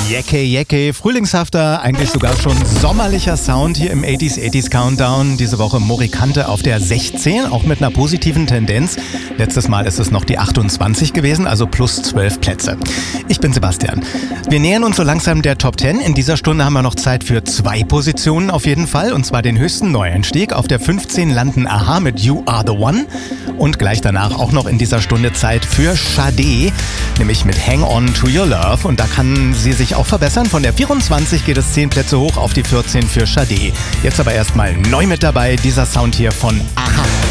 Jecke, frühlingshafter, eigentlich sogar schon sommerlicher Sound hier im 80s Countdown. Diese Woche Morikante auf der 16, auch mit einer positiven Tendenz. Letztes Mal ist es noch die 28 gewesen, also plus 12 Plätze. Ich bin Sebastian. Wir nähern uns so langsam der Top 10. In dieser Stunde haben wir noch Zeit für 2 Positionen auf jeden Fall, und zwar den höchsten Neueinstieg. Auf der 15 landen Aha mit You Are The One. Und gleich danach auch noch in dieser Stunde Zeit für Sade, nämlich mit Hang On To Your Love. Und da kann sie sich auch verbessern. Von der 24 geht es 10 Plätze hoch auf die 14 für Sade. Jetzt aber erstmal neu mit dabei, dieser Sound hier von Aha.